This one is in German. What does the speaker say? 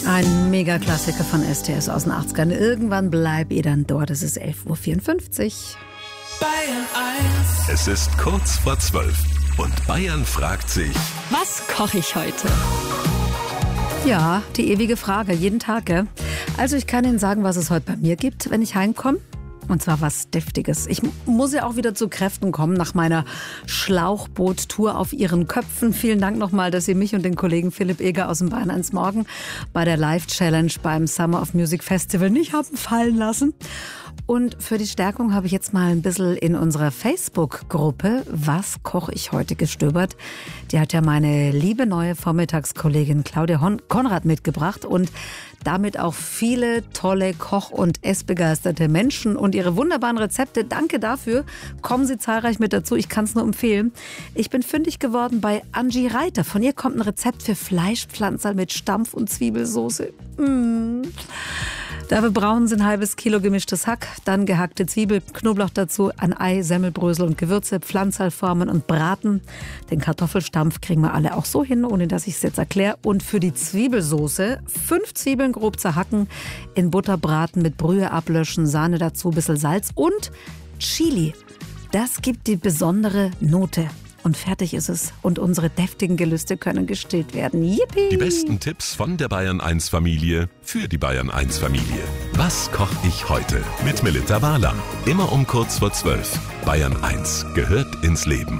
Ein Mega-Klassiker von STS aus den 80ern. Irgendwann bleib ihr dann dort. Es ist 11.54 Uhr. Bayern 1. Es ist kurz vor 12 und Bayern fragt sich: Was koche ich heute? Ja, die ewige Frage, jeden Tag, gell? Also ich kann Ihnen sagen, was es heute bei mir gibt, wenn ich heimkomme. Und zwar was Deftiges. Ich muss ja auch wieder zu Kräften kommen nach meiner Schlauchboot-Tour auf Ihren Köpfen. Vielen Dank nochmal, dass Sie mich und den Kollegen Philipp Eger aus dem Bayern 1 Morgen bei der Live-Challenge beim Summer of Music Festival nicht haben fallen lassen. Und für die Stärkung habe ich jetzt mal ein bisschen in unserer Facebook-Gruppe Was koche ich heute gestöbert. Die hat ja meine liebe neue Vormittagskollegin Claudia Konrad mitgebracht und damit auch viele tolle Koch- und essbegeisterte Menschen und ihre wunderbaren Rezepte. Danke dafür. Kommen Sie zahlreich mit dazu. Ich kann es nur empfehlen. Ich bin fündig geworden bei Angie Reiter. Von ihr kommt ein Rezept für Fleischpflanzerl mit Stampf- und Zwiebelsauce. Dafür brauchen Sie ein halbes Kilo gemischtes Hack, dann gehackte Zwiebel, Knoblauch dazu, ein Ei, Semmelbrösel und Gewürze, Pflanzerl formen und braten. Den Kartoffelstampf kriegen wir alle auch so hin, ohne dass ich es jetzt erkläre. Und für die Zwiebelsauce 5 Zwiebeln grob zerhacken, in Butter braten, mit Brühe ablöschen, Sahne dazu, ein bisschen Salz und Chili. Das gibt die besondere Note. Und fertig ist es. Und unsere deftigen Gelüste können gestillt werden. Yippie! Die besten Tipps von der Bayern 1 Familie für die Bayern 1 Familie. Was koche ich heute? Mit Melita Wahler. Immer um kurz vor 12. Bayern 1 gehört ins Leben.